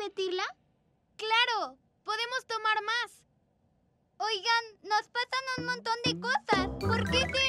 repetirla? ¡Claro! ¡Podemos tomar más! Oigan, nos pasan un montón de cosas. ¿Por qué